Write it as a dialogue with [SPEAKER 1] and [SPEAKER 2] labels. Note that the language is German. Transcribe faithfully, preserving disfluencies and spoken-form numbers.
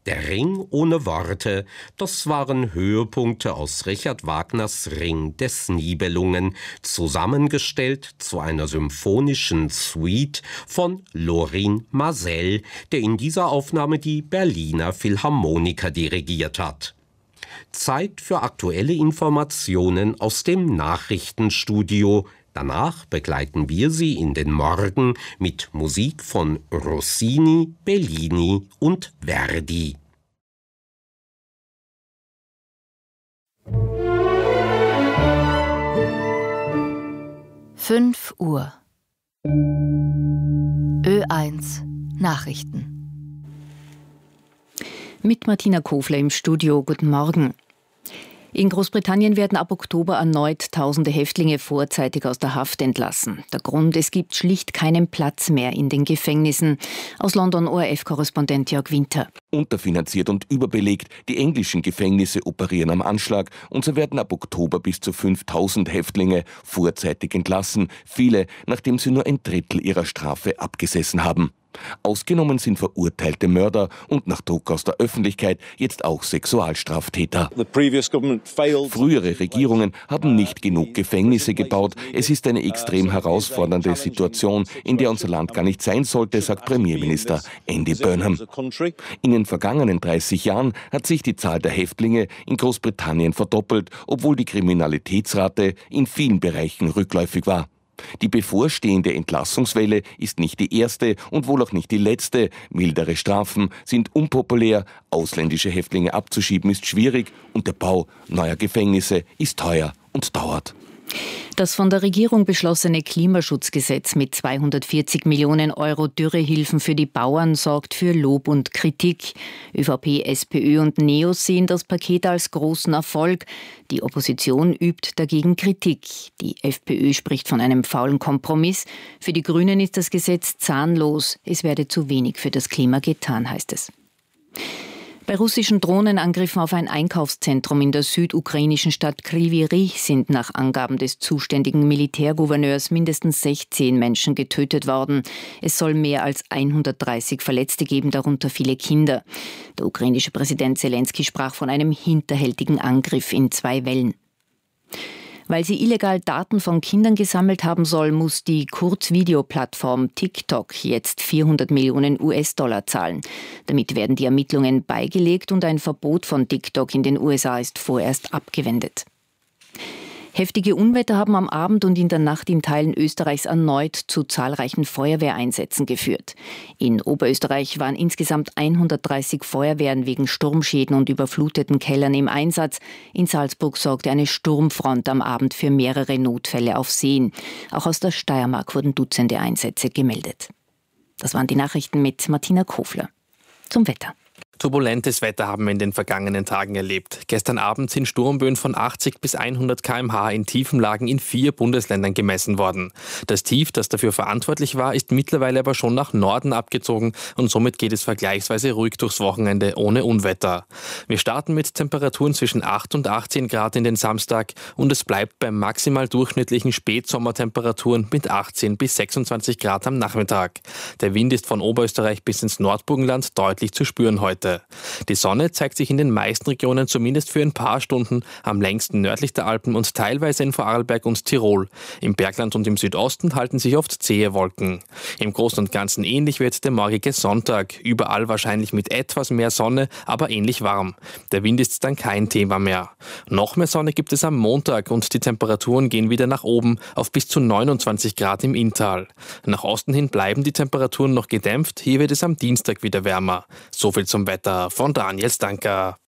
[SPEAKER 1] Der Ring ohne Worte, das waren Höhepunkte aus Richard Wagners Ring des Nibelungen, zusammengestellt zu einer symphonischen Suite von Lorin Maazel, der in dieser Aufnahme die Berliner Philharmoniker dirigiert hat. Zeit für aktuelle Informationen aus dem Nachrichtenstudio. Danach begleiten wir Sie in den Morgen mit Musik von Rossini, Bellini und Verdi.
[SPEAKER 2] fünf Uhr. Ö eins Nachrichten. Mit Martina Kofler im Studio. Guten Morgen. In Großbritannien werden ab Oktober erneut tausende Häftlinge vorzeitig aus der Haft entlassen. Der Grund: es gibt schlicht keinen Platz mehr in den Gefängnissen. Aus London O R F-Korrespondent Jörg Winter.
[SPEAKER 3] Unterfinanziert und überbelegt, die englischen Gefängnisse operieren am Anschlag und so werden ab Oktober bis zu fünftausend Häftlinge vorzeitig entlassen, viele, nachdem sie nur ein Drittel ihrer Strafe abgesessen haben. Ausgenommen sind verurteilte Mörder und nach Druck aus der Öffentlichkeit jetzt auch Sexualstraftäter. Frühere Regierungen haben nicht genug Gefängnisse gebaut. Es ist eine extrem herausfordernde Situation, in der unser Land gar nicht sein sollte, sagt Premierminister Andy Burnham. In den vergangenen dreißig Jahren hat sich die Zahl der Häftlinge in Großbritannien verdoppelt, obwohl die Kriminalitätsrate in vielen Bereichen rückläufig war. Die bevorstehende Entlassungswelle ist nicht die erste und wohl auch nicht die letzte. Mildere Strafen sind unpopulär, ausländische Häftlinge abzuschieben ist schwierig und der Bau neuer Gefängnisse ist teuer und dauert.
[SPEAKER 2] Das von der Regierung beschlossene Klimaschutzgesetz mit zweihundertvierzig Millionen Euro Dürrehilfen für die Bauern sorgt für Lob und Kritik. ÖVP, SPÖ und NEOS sehen das Paket als großen Erfolg. Die Opposition übt dagegen Kritik. Die FPÖ spricht von einem faulen Kompromiss. Für die Grünen ist das Gesetz zahnlos. Es werde zu wenig für das Klima getan, heißt es. Bei russischen Drohnenangriffen auf ein Einkaufszentrum in der südukrainischen Stadt Kryvyi Rih sind nach Angaben des zuständigen Militärgouverneurs mindestens sechzehn Menschen getötet worden. Es soll mehr als hundertdreißig Verletzte geben, darunter viele Kinder. Der ukrainische Präsident Zelensky sprach von einem hinterhältigen Angriff in zwei Wellen. Weil sie illegal Daten von Kindern gesammelt haben soll, muss die Kurzvideoplattform TikTok jetzt vierhundert Millionen US-Dollar zahlen. Damit werden die Ermittlungen beigelegt und ein Verbot von TikTok in den U S A ist vorerst abgewendet. Heftige Unwetter haben am Abend und in der Nacht in Teilen Österreichs erneut zu zahlreichen Feuerwehreinsätzen geführt. In Oberösterreich waren insgesamt hundertdreißig Feuerwehren wegen Sturmschäden und überfluteten Kellern im Einsatz. In Salzburg sorgte eine Sturmfront am Abend für mehrere Notfälle auf Seen. Auch aus der Steiermark wurden Dutzende Einsätze gemeldet. Das waren die Nachrichten mit Martina Kofler. Zum Wetter.
[SPEAKER 4] Turbulentes Wetter haben wir in den vergangenen Tagen erlebt. Gestern Abend sind Sturmböen von achtzig bis hundert Kilometer pro Stunde in tiefen Lagen in vier Bundesländern gemessen worden. Das Tief, das dafür verantwortlich war, ist mittlerweile aber schon nach Norden abgezogen und somit geht es vergleichsweise ruhig durchs Wochenende ohne Unwetter. Wir starten mit Temperaturen zwischen acht und achtzehn Grad in den Samstag und es bleibt bei maximal durchschnittlichen Spätsommertemperaturen mit achtzehn bis sechsundzwanzig Grad am Nachmittag. Der Wind ist von Oberösterreich bis ins Nordburgenland deutlich zu spüren heute. Die Sonne zeigt sich in den meisten Regionen zumindest für ein paar Stunden, am längsten nördlich der Alpen und teilweise in Vorarlberg und Tirol. Im Bergland und im Südosten halten sich oft zähe Wolken. Im Großen und Ganzen ähnlich wird der morgige Sonntag. Überall wahrscheinlich mit etwas mehr Sonne, aber ähnlich warm. Der Wind ist dann kein Thema mehr. Noch mehr Sonne gibt es am Montag und die Temperaturen gehen wieder nach oben auf bis zu neunundzwanzig Grad im Inntal. Nach Osten hin bleiben die Temperaturen noch gedämpft, hier wird es am Dienstag wieder wärmer. So viel zum Wetter von Daniel Stanker.